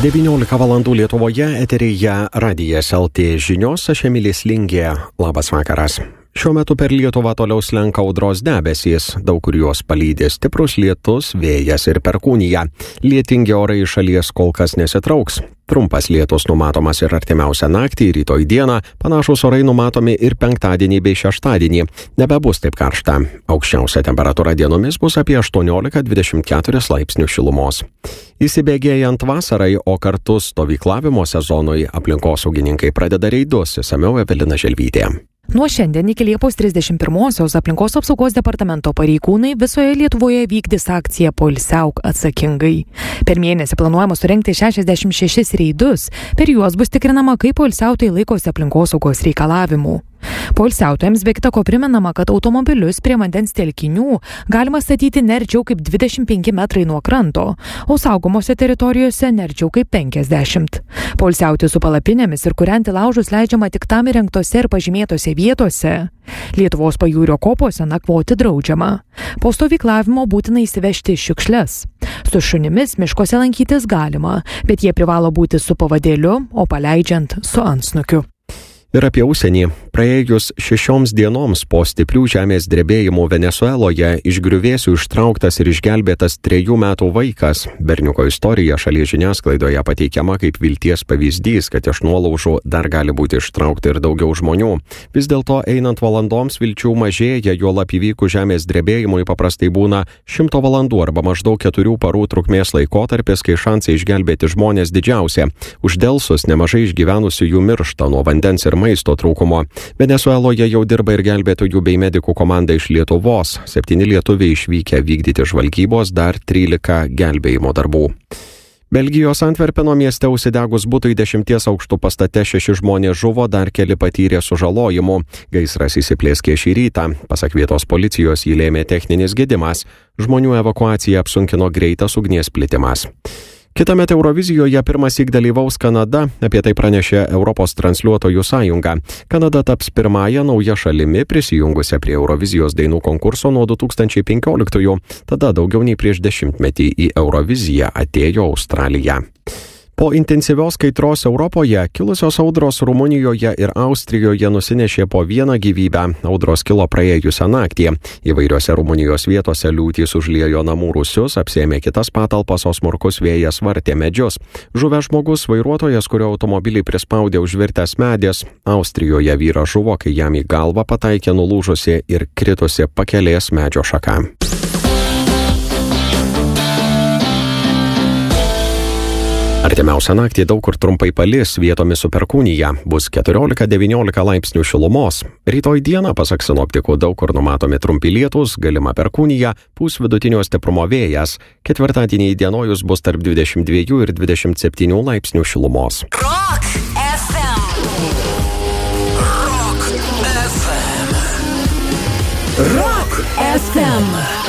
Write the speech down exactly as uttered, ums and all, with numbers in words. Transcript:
devyniolika valandų Lietuvoje, eteryje Radijas L T žinios, aš Emilis Lingė. Labas vakaras. Šiuo metu per Lietuvą toliau slenka audros debesys, daug kur juos palydė stiprus lietus, vėjas ir perkūnija. Lietingi orai iš šalies kol kas nesitrauks. Trumpas lietus numatomas ir artimiausią naktį, rytoj dieną, panašus orai numatomi ir penktadienį bei šeštadienį. Nebebus taip karšta. Aukščiausia temperatūra dienomis bus apie aštuoniolika dvidešimt keturis laipsnius šilumos. Įsibėgėjant vasarai, o kartu stovyklavimo sezonui, aplinkosaugininkai pradeda reidus, išsamiau Evelina Želvytė. Nuo šiandien iki Liepos trisdešimt pirmosios aplinkos apsaugos departamento pareigūnai visoje Lietuvoje vykdys akciją Poilsiauk atsakingai. Per mėnesį planuojama surengti šešiasdešimt šešis reidus, per juos bus tikrinama, kaip poilsiautojai laikosi aplinkosaugos reikalavimų. Poilsiautojams be kita ko primenama, kad automobilius prie vandens telkinių galima statyti ne arčiau kaip dvidešimt penki metrai nuo kranto, o saugomose teritorijose ne arčiau kaip penkiasdešimt. Poilsiauti su palapinėmis ir kūrenti laužus leidžiama tik tam įrengtose ir pažymėtose vietose. Lietuvos pajūrio kopose nakvoti draudžiama. Po stovyklavimo būtina įsivežti šiukšles. Su šunimis miškuose lankytis galima, bet jie privalo būti su pavadėliu, o paleidžiant su antsnukiu. Ir apie užsienį. Praėjus šešioms dienoms po stiprių žemės drebėjimų Venesueloje iš griuvėsių ištrauktas ir išgelbėtas trejų metų vaikas. Berniuko istorija šalies žiniasklaidoje pateikiama kaip vilties pavyzdys, kad iš nuolaužų dar gali būti ištraukti ir daugiau žmonių. Vis dėlto einant valandoms vilčių mažėja, juolab įvykus žemės drebėjimui paprastai būna šimto valandų arba maždaug keturių parų trukmės laikotarpis, kai šansai išgelbėti žmonės didžiausia. Uždelsus nemažai išgyvenusių jų miršta nuo vandens ir maisto trūkumo. Venesueloje jau dirba ir gelbėtojų bei medikų komanda iš Lietuvos. Septyni lietuviai išvykę vykdyti žvalgybos, dar trylika gelbėjimo darbų. Belgijos Antverpeno mieste užsidegus butui dešimties aukštų pastate šeši žmonės žuvo, dar keli patyrė sužalojimų. Gaisras įsiplėskė šį rytą. Pasak vietos policijos jį lėmė techninis gedimas. Žmonių evakuaciją apsunkino greitas ugnies plitimas. Kitąmet Eurovizijoje pirmąsyk dalyvaus Kanada, apie tai pranešė Europos transliuotojų sąjunga. Kanada taps pirmąją nauja šalimi prisijungusią prie Eurovizijos dainų konkurso nuo du tūkstančiai penkioliktųjų. Tada daugiau nei prieš dešimtmetį į Euroviziją atėjo Australija. Po intensyvios kaitros Europoje kilusios audros Rumunijoje ir Austrijoje nusinešė po vieną gyvybę. Audros kilo praėjusią naktį. Įvairiose Rumunijos vietose liūtys užliejo namų rūsius, apsėmė kitas patalpas, o smarkus vėjas vartė medžius. Žuvęs žmogus, vairuotojas, kurio automobilį prispaudė užvirtęs medis. Austrijoje vyras žuvo, kai jam į galvą pataikė nulūžusi ir kritusi pakelės medžio šaka. Artimiausią naktį daug kur trumpai palis, vietomis su perkūnija, bus keturiolika devyniolika laipsnių šilumos. Rytoj dieną, pasak sinoptikų, daug kur numatomi trumpi lietūs, galima perkūnija, pūs vidutinio stiprumo vėjas. Ketvirtadienį įdienojus bus tarp dvidešimt dviejų ir dvidešimt septynių laipsnių šilumos. Rock F M. Rock F M. Rock F M.